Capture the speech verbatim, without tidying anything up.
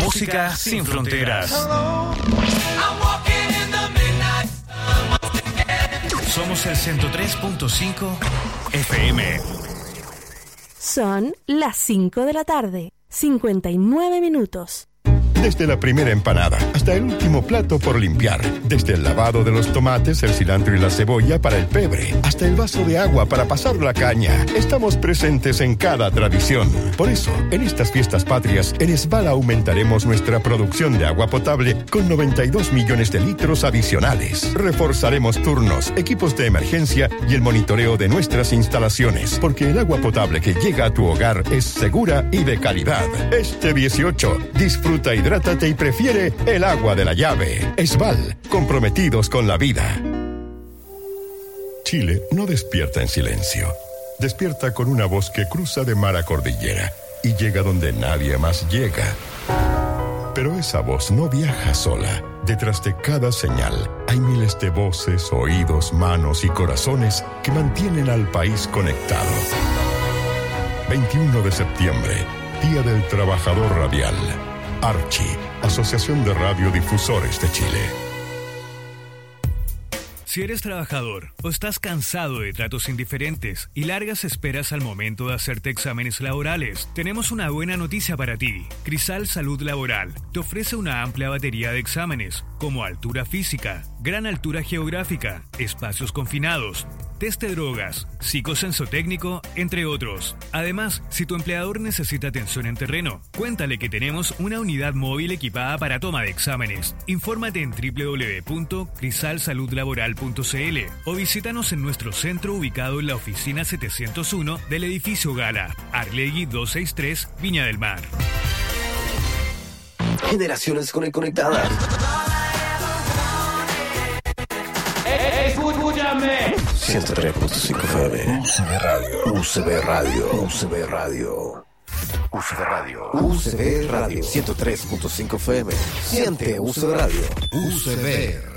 Música sin fronteras. Somos el ciento tres punto cinco F M. Son las cinco de la tarde, cincuenta y nueve minutos. Desde la primera empanada hasta el último plato por limpiar. Desde el lavado de los tomates, el cilantro y la cebolla para el pebre, hasta el vaso de agua para pasar la caña. Estamos presentes en cada tradición. Por eso, en estas fiestas patrias, en Esbal aumentaremos nuestra producción de agua potable con noventa y dos millones de litros adicionales. Reforzaremos turnos, equipos de emergencia y el monitoreo de nuestras instalaciones, porque el agua potable que llega a tu hogar es segura y de calidad. Este dieciocho, disfruta y hidrátate y prefiere el agua de la llave. Esbal, comprometidos con la vida. Chile no despierta en silencio. Despierta con una voz que cruza de mar a cordillera y llega donde nadie más llega. Pero esa voz no viaja sola. Detrás de cada señal hay miles de voces, oídos, manos y corazones que mantienen al país conectado. veintiuno de septiembre, Día del Trabajador Radial. Archi, Asociación de Radiodifusores de Chile. Si eres trabajador o estás cansado de tratos indiferentes y largas esperas al momento de hacerte exámenes laborales, tenemos una buena noticia para ti. Crisal Salud Laboral te ofrece una amplia batería de exámenes, como altura física, gran altura geográfica, espacios confinados, test de drogas, psicosensotécnico, entre otros. Además, si tu empleador necesita atención en terreno, cuéntale que tenemos una unidad móvil equipada para toma de exámenes. Infórmate en doble u doble u doble u punto crisal salud laboral punto c l o visítanos en nuestro centro ubicado en la oficina setecientos uno del edificio Gala, Arlegui doscientos sesenta y tres, Viña del Mar. Generaciones conectadas. Escúchame. ciento tres punto cinco F M. U C B Radio. U C B Radio. U C B Radio. U C B Radio. U C B Radio. ciento tres punto cinco F M. Siente U C B Radio. U C B